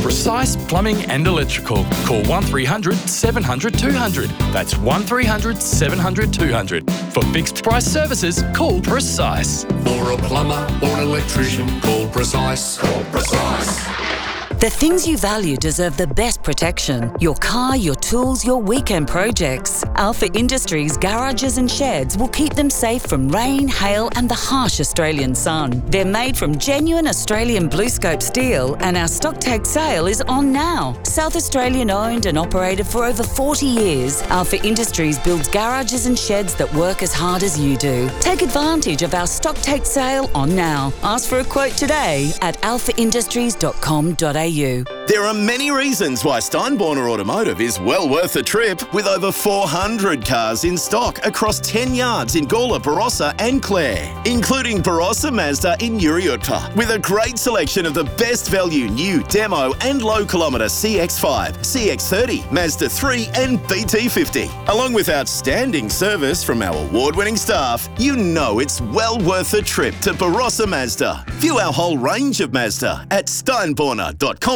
Precise Plumbing and Electrical. Call 1300 700 200. That's 1300 700 200. For fixed price services, call Precise. For a plumber or an electrician, call Precise. Call Precise. The things you value deserve the best protection. Your car, your tools, your weekend projects. Alpha Industries garages and sheds will keep them safe from rain, hail and the harsh Australian sun. They're made from genuine Australian BlueScope steel and our stock take sale is on now. South Australian owned and operated for over 40 years, Alpha Industries builds garages and sheds that work as hard as you do. Take advantage of our stock take sale on now. Ask for a quote today at alphaindustries.com.au. There are many reasons why Steinborner Automotive is well worth a trip, with over 400 cars in stock across 10 yards in Gawler, Barossa and Clare, including Barossa Mazda in Uriutpa, with a great selection of the best value new demo and low kilometre CX-5, CX-30, Mazda 3 and BT50. Along with outstanding service from our award-winning staff, you know it's well worth a trip to Barossa Mazda. View our whole range of Mazda at steinborner.com.au.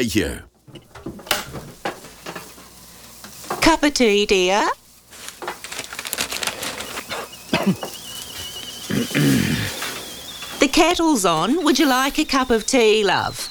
Cup of tea, dear? The kettle's on. Would you like a cup of tea, love?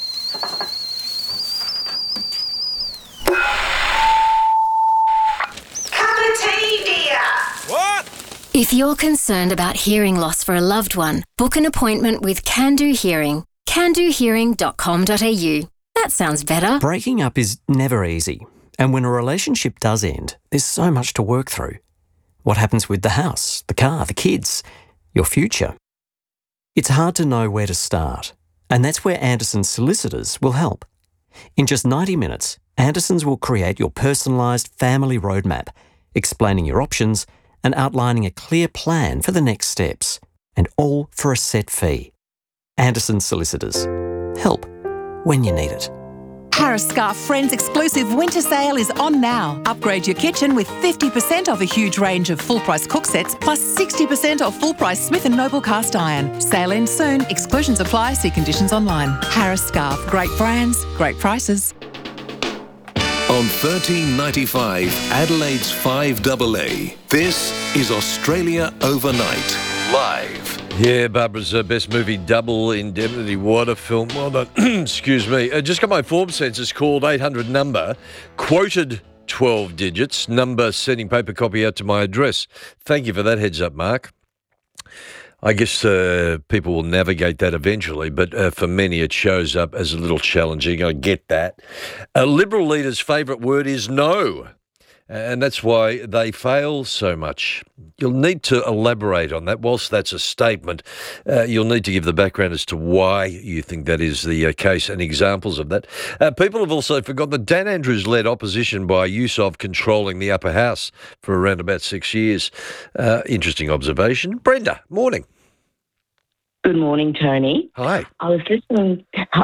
Cup of tea, dear? What? If you're concerned about hearing loss for a loved one, book an appointment with Can Do Hearing. candohearing.com.au. That sounds better. Breaking up is never easy, and when a relationship does end, there's so much to work through. What happens with the house, the car, the kids, your future? It's hard to know where to start, and that's where Anderson's Solicitors will help. In just 90 minutes, Anderson's will create your personalised family roadmap, explaining your options and outlining a clear plan for the next steps, and all for a set fee. Anderson's Solicitors. Help when you need it. Harris Scarf Friends exclusive winter sale is on now. Upgrade your kitchen with 50% off a huge range of full-price cook sets plus 60% off full-price Smith & Noble cast iron. Sale ends soon. Exclusions apply. See conditions online. Harris Scarf. Great brands, great prices. On 1395 Adelaide's 5AA, this is Australia Overnight, live. Yeah, Barbara's best movie double indemnity. What a film. Well done. Excuse me. Just got my form census called 800 number, quoted 12 digits, number sending paper copy out to my address. Thank you for that heads up, Mark. I guess people will navigate that eventually, but for many it shows up as a little challenging. I get that. A Liberal leader's favourite word is no. And that's why they fail so much. You'll need to elaborate on that. Whilst that's a statement, you'll need to give the background as to why you think that is the case and examples of that. People have also forgotten that Dan Andrews led opposition by use of controlling the upper house for around about 6 years. Interesting observation. Brenda, morning. Good morning, Tony. Hi. I was listening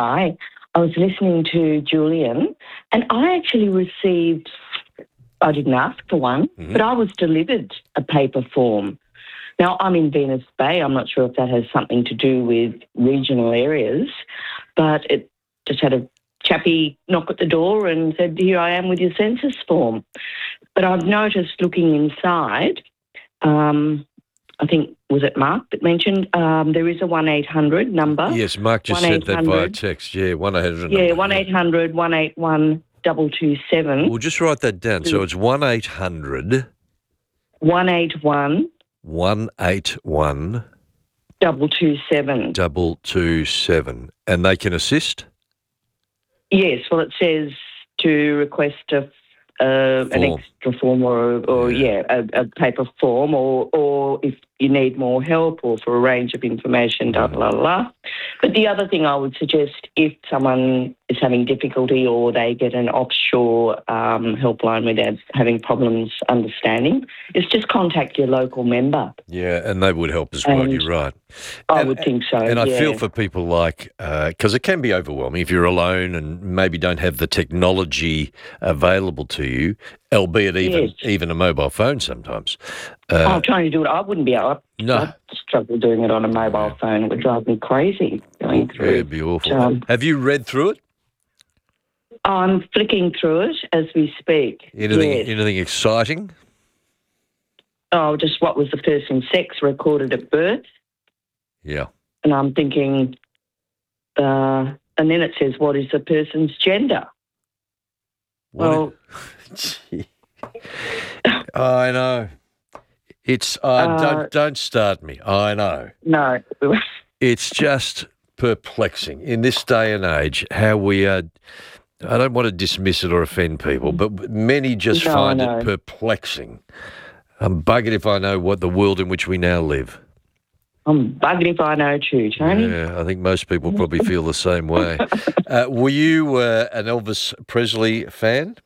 to Julian, and I actually received... I didn't ask for one, but I was delivered a paper form. Now, I'm in Venus Bay. I'm not sure if that has something to do with regional areas, but it just had a chappie knock at the door and said, here I am with your census form. But I've noticed looking inside, I think, was it Mark that mentioned, there is a 1-800 number. Yes, Mark just said that via text. Yeah, 1-800. Yeah, 1-800 181 227. We'll just write that down. So it's 1-800 181 181 227. 227. And they can assist? Yes, well, it says to request an extra form or a paper form, or if you need more help or for a range of information, blah, blah, blah. But the other thing I would suggest, if someone is having difficulty or they get an offshore helpline where they're having problems understanding, is just contact your local member. Yeah, and they would help as well, you're right. I would think so, And I feel for people like, because it can be overwhelming if you're alone and maybe don't have the technology available to you, albeit even a mobile phone sometimes. I'm trying to do it. I wouldn't be able. No. I'd struggle doing it on a mobile phone. It would drive me crazy going through. It'd be awful. Have you read through it? I'm flicking through it as we speak. Anything exciting? Oh, just what was the person's sex recorded at birth? Yeah. And I'm thinking, and then it says, what is the person's gender? Well, I know. It's don't start me. I know. No. It's just perplexing in this day and age how we are. I don't want to dismiss it or offend people, but many just find it perplexing. I'm buggered if I know what the world in which we now live. I'm buggered if I know too, Tony. Yeah, I think most people probably feel the same way. Were you an Elvis Presley fan?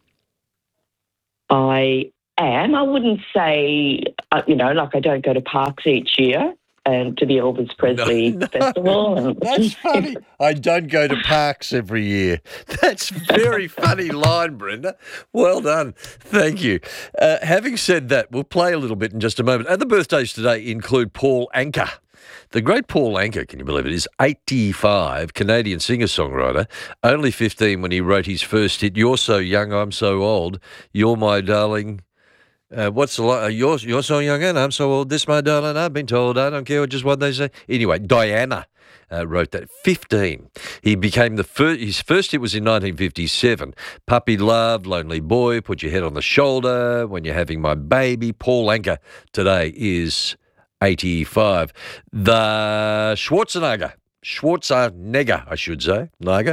I am. I wouldn't say, like I don't go to parks each year and to the Elvis Presley festival. That's funny. I don't go to parks every year. That's a very funny line, Brenda. Well done. Thank you. Having said that, we'll play a little bit in just a moment. Other birthdays today include Paul Anka. The great Paul Anka, can you believe it, is 85, Canadian singer-songwriter, only 15 when he wrote his first hit, You're So Young, I'm So Old, You're My Darling. What's the line? You're so young and I'm so old. This, my darling, I've been told. I don't care just what they say. Anyway, Diana wrote that. 15. He became his first hit was in 1957. Puppy Love, Lonely Boy, Put Your Head on the Shoulder, When You're Having My Baby. Paul Anka today is 85. The Schwarzenegger, I should say,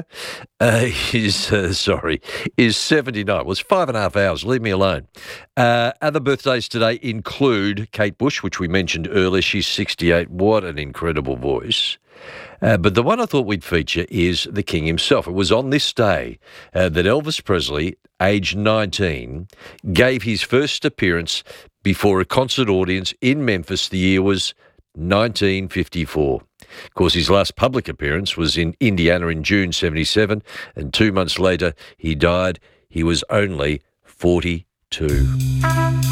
is 79. Well, it's 5.5 hours. Leave me alone. Other birthdays today include Kate Bush, which we mentioned earlier. She's 68. What an incredible voice. But the one I thought we'd feature is the King himself. It was on this day that Elvis Presley, aged 19, gave his first appearance before a concert audience in Memphis. The year was 1954. Of course, his last public appearance was in Indiana in June 77, and 2 months later he died. He was only 42.